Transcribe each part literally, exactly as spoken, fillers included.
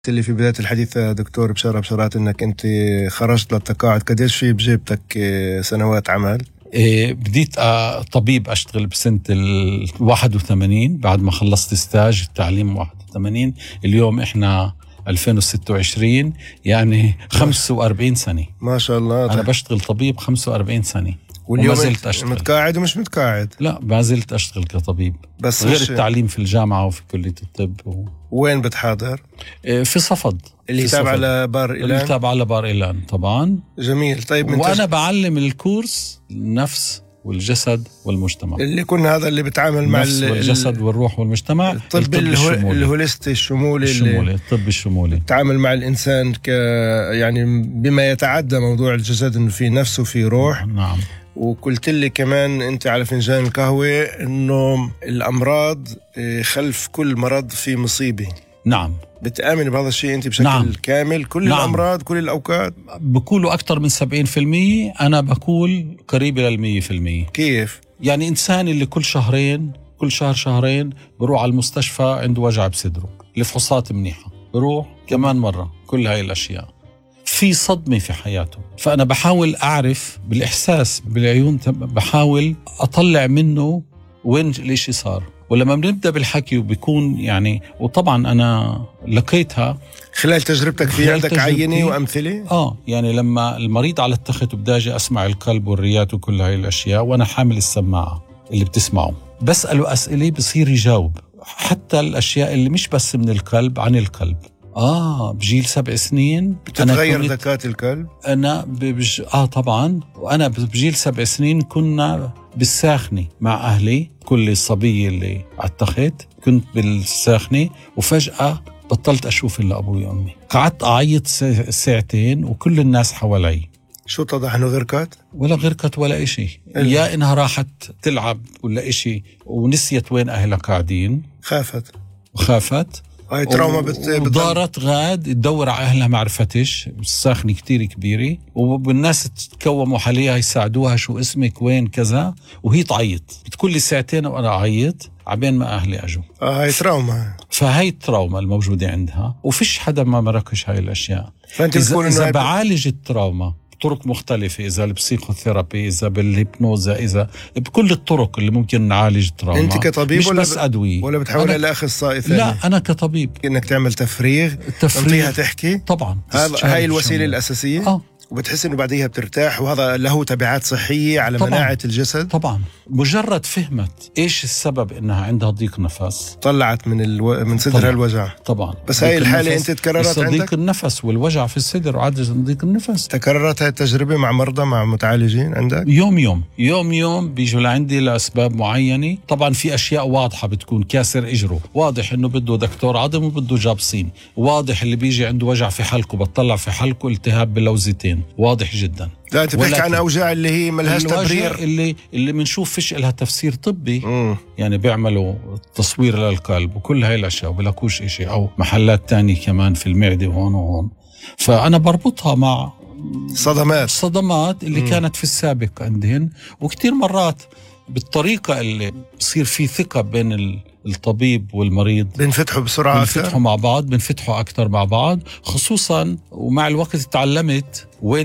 اللي في بداية الحديث دكتور بشارة بشارات انك انت خرجت للتقاعد، قديش في بجيبتك سنوات عمل؟ إيه بديت طبيب أشتغل بسنة ال واحد وثمانين بعد ما خلصت ستاج التعليم واحد وثمانين. اليوم إحنا ألفين وستة وعشرين، يعني خمسة وأربعين سنة ما شاء الله. أنا بشتغل طبيب خمسة وأربعين سنة واليوم وما زلت أشتغل. متقاعد ومش متقاعد؟ لا ما زلت أشتغل كطبيب، بس غير التعليم في الجامعة وفي كلية الطب و... وين بتحاضر؟ في صفد اللي تابع لبار إيلان. اللي تابع لبار إيلان طبعا. جميل. طيب من وأنا تج... بعلم الكورس النفس والجسد والمجتمع، اللي كنا هذا اللي بتعامل مع النفس والجسد والروح والمجتمع. الطب, الطب الشمولي الهوليستي الشمولي, الشمولي الطب الشمولي تعامل مع الإنسان ك يعني بما يتعدى موضوع الجسد، إنه في نفس وفي روح. نعم. وقلت لي كمان أنت على فنجان القهوة إنه الأمراض خلف كل مرض في مصيبة. نعم. بتآمن بهذا الشيء أنت بشكل نعم. كامل؟ كل نعم. الأمراض كل الأوقات بقولوا أكتر من سبعين في المية، أنا بقول قريبة للمية في المية. كيف؟ يعني إنسان اللي كل شهرين كل شهر شهرين بروح على المستشفى عنده وجع بصدره، الفحوصات منيحة، بروح كمان مرة، كل هاي الأشياء في صدمة في حياته. فأنا بحاول أعرف بالإحساس بالعيون، بحاول أطلع منه وين الإشي صار. ولما بنبدأ بالحكي وبيكون يعني، وطبعا أنا لقيتها خلال تجربتك، في عندك عينة وأمثلة؟ آه يعني لما المريض على التخت وبدأ أجي أسمع القلب والريات وكل هاي الأشياء وأنا حامل السماعة اللي بتسمعه، بسأله أسئلة بصير يجاوب، حتى الأشياء اللي مش بس من القلب، عن القلب. آه بجيل سبع سنين بتتغير ذكاء القلب. أنا ببج... آه طبعا. وأنا بجيل سبع سنين كنا بالساخنة مع أهلي، كل الصبية اللي على التخت كنت بالساخنة، وفجأة بطلت أشوف إلا أبوي وأمي. قعدت أعيط ساعتين وكل الناس حوالي. شو اتضح إنه غرقت؟ ولا غرقت ولا إشي، يا إنها راحت تلعب ولا إشي ونسيت وين أهلها قاعدين. خافت وخافت هاي تراوما بت... ودارت غاد تدور على أهلها، ما عرفتش، الساخنة كتير كبيرة، والناس تكوموا حاليها يساعدوها، شو اسمك وين كذا، وهي تعيط. بتقول لي ساعتين وأنا أعيط عبين ما أهلي أجوا. آه هاي تراوما. فهاي التراوما الموجودة عندها، وفيش حدا ما مركش هاي الأشياء. فأنت إذا, إذا هاي... بعالج التراوما طرق مختلفة، إذا البسيكوثيرابي، إذا بالهيبنوزا، إذا بكل الطرق اللي ممكن نعالج التراوما. أنت كطبيب مش ولا بس أدوية ولا بتحول إلى أخصائي ثاني؟ لا أنا كطبيب. إنك تعمل تفريغ، تفريغ تحكي طبعا. هذا هاي الوسيلة الأساسية. آه. وبتحس إنه بعديها بترتاح، وهذا له تبعات صحية على طبعاً. مناعة الجسد. طبعا مجرد فهمت إيش السبب إنها عندها ضيق نفس، طلعت من الو... من صدرها الوجع. طبعا. بس هاي الحالة أنت تكررت عندك؟ ضيق النفس والوجع في الصدر وعجز ضيق النفس. تكررت هاي التجربة مع مرضى، مع متعالجين عندك؟ يوم يوم يوم يوم بيجوا لعندي لأسباب معينة. طبعا في أشياء واضحة بتكون، كاسر إجره واضح إنه بده دكتور عظم وبده جابسين، واضح اللي بيجي عنده وجع في حلقه، بتطلع في حلقه التهاب باللوزتين، واضح جدا. لا انت بتحكي عن اوجاع اللي هي ملهاش تبرير، اللي اللي بنشوف فيش لها تفسير طبي. مم. يعني بيعملوا تصوير للقلب وكل هاي الاشياء وبلاقوش اشي، او محلات تانية كمان في المعده وهون وهون. فانا بربطها مع صدمات صدمات اللي مم. كانت في السابق عندهن. وكتير مرات بالطريقه اللي بصير في ثقه بين الطبيب والمريض، بنفتحوا بسرعة بنفتحوا أكثر. مع بعض بنفتحوا أكتر مع بعض، خصوصا ومع الوقت تعلمت وين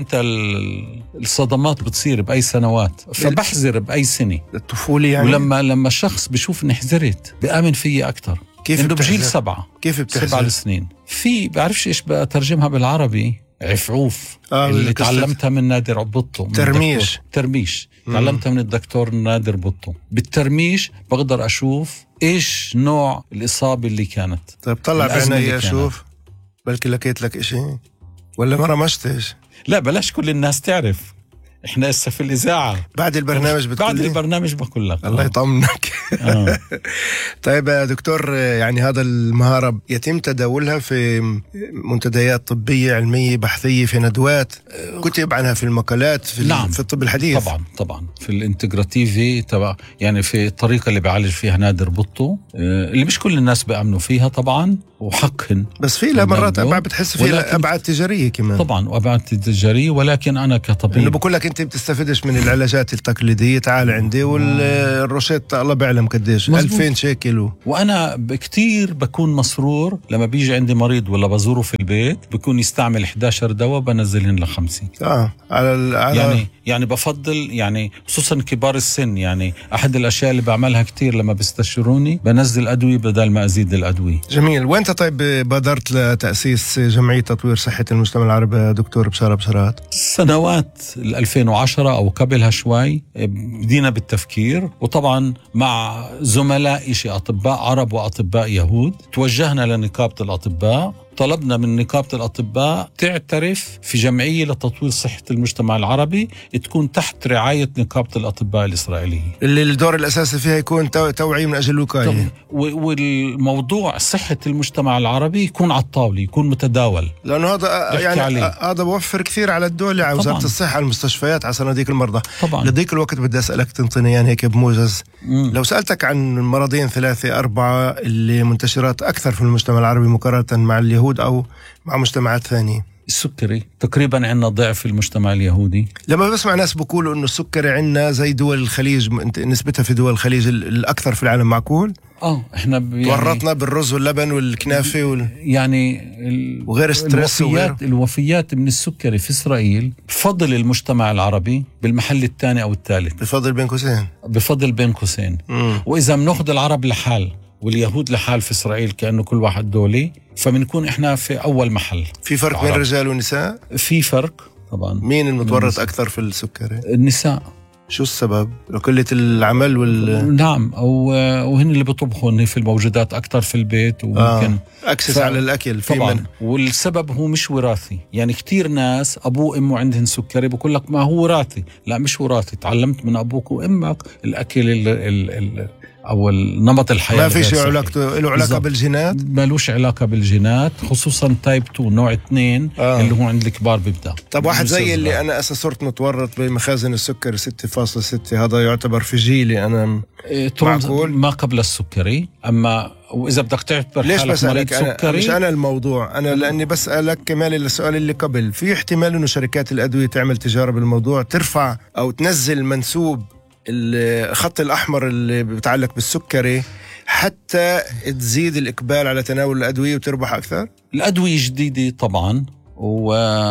الصدمات بتصير بأي سنوات، فبحذر بأي سنة الطفولة يعني. ولما لما الشخص بيشوف إني حذرت بيآمن فيي أكتر. كيف إنه بجيل سبعة كيف بتحذر؟ سبع سنين في بعرفش إيش بترجمها بالعربي، عفعوف. آه اللي تعلمتها من نادر بطو. ترميش ترميش تعلمتها من الدكتور نادر بطو. بالترميش بقدر أشوف إيش نوع الإصابة اللي كانت. طيب طلع بعيني أشوف، بلكي لقيت لك إشي ولا مرة مشتش؟ لا بلاش كل الناس تعرف، إحنا إسا في الإذاعة بعد البرنامج بتقول بعد البرنامج بقول لك. الله يطمنك. آه. طيب يا دكتور، يعني هذا المهارة يتم تداولها في منتديات طبية علمية بحثية، في ندوات كتب عنها في المقالات في, نعم. في الطب الحديث. طبعا طبعا في الانتجراتيفي تبع، يعني في الطريقة اللي بيعالج فيها نادر بطو، اللي مش كل الناس بيأمنوا فيها طبعا. وحقهن. بس في لا مرات أبعاد بتحس في أبعاد تجارية كمان. طبعا وأبعاد تجارية، ولكن أنا كطبيب إنه بقول لك أنت بتستفدش من العلاجات التقليدية، تعال عندي والروشيت الله بعلم قديش ألفين شيكل و... وأنا كتير بكون مسرور لما بيجي عندي مريض ولا بزوره في البيت بكون يستعمل إحدى عشر دواء بنزلهن لخمسين. آه على, ال... على يعني يعني بفضل يعني خصوصا كبار السن. يعني أحد الأشياء اللي بعملها كتير لما بيستشيروني بنزل أدوية بدل ما أزيد الأدوية. جميل. وأنت طيب بادرت لتأسيس جمعية تطوير صحة المجتمع العربي دكتور بشارة بشارات؟ سنوات ألفين وعشرة أو قبلها شوي بدينا بالتفكير، وطبعا مع زملاء إشي أطباء عرب وأطباء يهود توجهنا لنقابة الأطباء، طلبنا من نقابة الأطباء تعترف في جمعية لتطوير صحة المجتمع العربي تكون تحت رعاية نقابة الأطباء الإسرائيلية، اللي الدور الأساسي فيها يكون توعية من أجل الوقاية، والموضوع صحة المجتمع العربي يكون على الطاولة، يكون متداول، لأنه هذا يعني هذا بوفر كثير على الدولة، على وزارة الصحة، على المستشفيات، على صناديق المرضى. طبعا. لديك الوقت بدي أسألك تنطيني يعني هيك بموجز، مم. لو سألتك عن مرضين ثلاثة أربعة اللي منتشرات أكثر في المجتمع العربي مقارنة مع اليهود أو مع مجتمعات ثانية. السكري تقريبا عندنا ضعف في المجتمع اليهودي. لما بسمع ناس بيقولوا إنه السكري عندنا زي دول الخليج، نسبتها في دول الخليج الأكثر في العالم، معقول؟ اه احنا يعني تورطنا بالرز واللبن والكنافه وال... يعني ال... وغير ستريس الوفيات وغير... الوفيات من السكري في اسرائيل بفضل المجتمع العربي بالمحل الثاني او الثالث، بفضل بين قوسين بفضل بين قوسين. واذا بناخذ العرب لحال واليهود لحال في اسرائيل كانه كل واحد دولي، فبنكون احنا في اول محل. في فرق بين الرجال والنساء؟ في فرق طبعا. مين المتورط اكثر في السكري؟ النساء. شو السبب؟ قلة العمل وال... نعم، أو وهن اللي بيطبخوا في الموجودات أكتر في البيت، وممكن آه. أكسس ف... على الأكل في طبعا من... والسبب هو مش وراثي. يعني كتير ناس أبوه وأمه عندهن سكري بقول لك ما هو وراثي، لا مش وراثي، تعلمت من أبوك وأمك الأكل ال... ال... ال... أو النمط الحياة. ما فيش علاقة له علاقة بالجينات؟ ما لوش علاقة بالجينات، خصوصا تايب اثنين نوع اثنين آه. اللي هو عند الكبار بيبدأ. طب واحد زي اللي أنا أسا صرت متورط بمخازن السكر ستة فاصلة ستة، هذا يعتبر في جيلي أنا معقول؟ ما قبل السكري. أما وإذا بدك تعتبر ليش بسألك أنا سكري؟ مش أنا الموضوع، أنا لأني بسألك كمان السؤال اللي قبل، في احتمال إنه شركات الأدوية تعمل تجارة بالموضوع، ترفع أو تنزل منسوب الخط الأحمر اللي بيتعلق بالسكري حتى تزيد الإقبال على تناول الأدوية وتربح أكثر؟ الأدوية جديدة طبعا، و...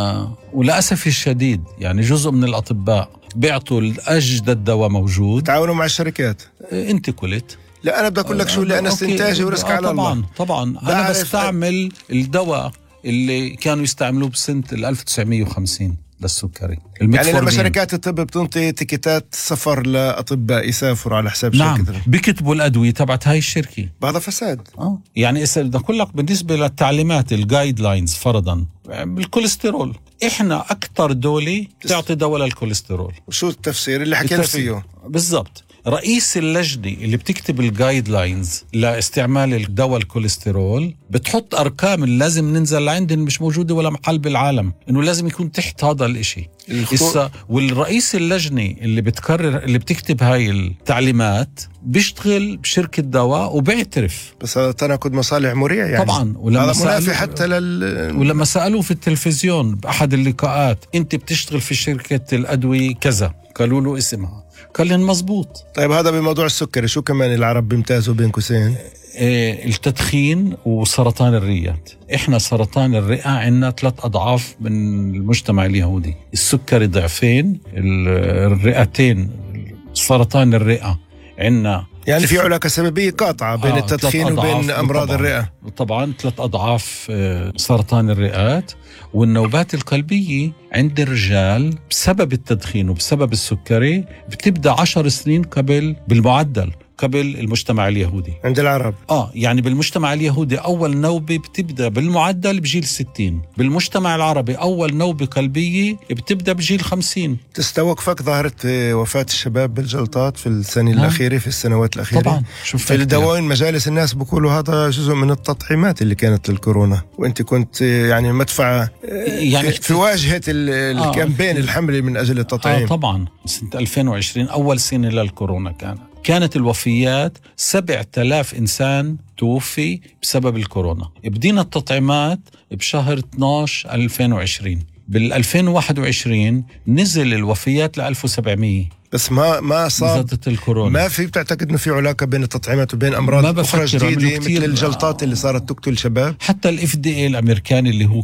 وللأسف الشديد يعني جزء من الأطباء بيعطوا الأجدد دواء موجود، تعاونوا مع الشركات. أنت قلت لا أنا بدي أقول لك شو اللي أنا استنتاجي ورزق على طبعاً الله. طبعا أنا بستعمل الدواء اللي كانوا يستعملوه بسنة ألف وتسعمية وخمسين للسكري. يعني لما شركات الطب بتنطي تيكيتات سفر لأطباء يسافروا على حساب نعم. شركة، بيكتبوا الأدوية تبعت هاي الشركة، هذا فساد. آه. يعني بدي أقول لك بالنسبة للتعليمات الجايد لاينز فرضا بالكوليسترول، إحنا أكتر دولة تعطي دواء للكوليسترول. وشو التفسير اللي حكينا فيه؟ بالضبط. رئيس اللجنة اللي بتكتب الجايد لاينز لاستعمال الدواء الكوليسترول بتحط أرقام اللي لازم ننزل لعندهم مش موجودة ولا محل بالعالم، إنه لازم يكون تحت هذا الإشي. إسا والرئيس اللجنة اللي بتكرر اللي بتكتب هاي التعليمات بيشتغل بشركة دواء وبيعترف. بس هذا تناقض مصالح مريع يعني. طبعا. ولما هذا منافي حتى لل ولما سألوه في التلفزيون بأحد اللقاءات أنت بتشتغل في شركة الأدوية كذا، قالوا له اسمها، قال لهم مزبوط. طيب هذا بموضوع السكري شو كمان العرب بيمتازوا بين قوسين؟ إيه التدخين وسرطان الرئات. احنا سرطان الرئة عندنا ثلاث أضعاف من المجتمع اليهودي، السكري ضعفين، الرئتين سرطان الرئة عندنا يعني في علاقة سببية قاطعة بين آه التدخين وبين أمراض طبعاً الرئة. طبعا ثلاث أضعاف سرطان الرئات. والنوبات القلبية عند الرجال بسبب التدخين وبسبب السكري بتبدأ عشر سنين قبل بالمعدل قبل المجتمع اليهودي. عند العرب آه يعني بالمجتمع اليهودي أول نوبة بتبدأ بالمعدل بجيل ستين، بالمجتمع العربي أول نوبة قلبية بتبدأ بجيل خمسين. تستوقفك ظاهرة وفاة الشباب بالجلطات في السنة الأخيرة، في السنوات الأخيرة طبعا. في الدواوين مجالس الناس بيقولوا هذا جزء من التطعيمات اللي كانت للكورونا، وانت كنت يعني مدفع يعني في, في واجهة الكامبين آه. الحملة من أجل التطعيم. آه طبعا. سنة ألفين وعشرين أول سنة للكورونا كانت كانت الوفيات سبعة آلاف إنسان توفي بسبب الكورونا. بدينا التطعيمات بشهر اثنا عشر ألفين وعشرين، بالألفين وواحد وعشرين نزل الوفيات ل ألف وسبعمية. بس ما ما صار الكورونا. ما في بتعتقد انه في علاقه بين التطعيمات وبين امراض اخرى جديده مثل الجلطات اللي صارت تقتل شباب؟ حتى الاف دي اي الامريكاني اللي هو